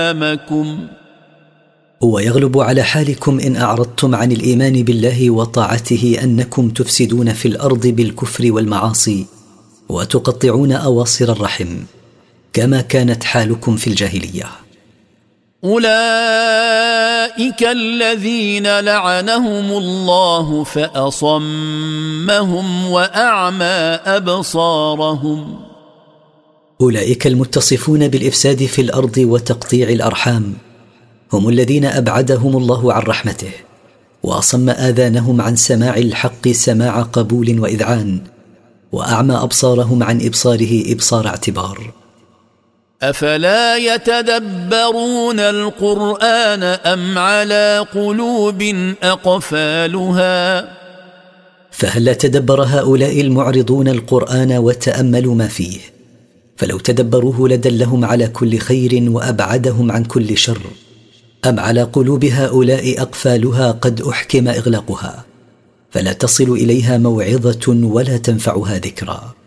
أمامكم. ويغلب على حالكم إن أعرضتم عن الإيمان بالله وطاعته أنكم تفسدون في الأرض بالكفر والمعاصي وتقطعون أواصر الرحم كما كانت حالكم في الجاهلية. أولئك الذين لعنهم الله فأصمهم وأعمى أبصارهم. أولئك المتصفون بالإفساد في الأرض وتقطيع الأرحام هم الذين أبعدهم الله عن رحمته وأصم آذانهم عن سماع الحق سماع قبول وإذعان وأعمى أبصارهم عن إبصاره إبصار اعتبار. أفلا يتدبرون القرآن أم على قلوب أقفالها. فهل تدبر هؤلاء المعرضون القرآن وتأملوا ما فيه؟ فلو تدبروه لدلهم على كل خير وأبعدهم عن كل شر. أم على قلوب هؤلاء أقفالها قد أحكم إغلاقها فلا تصل إليها موعظة ولا تنفعها ذكرى.